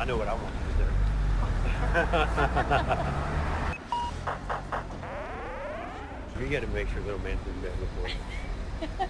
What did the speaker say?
I know what I want to do there. You got to make sure little man did that before.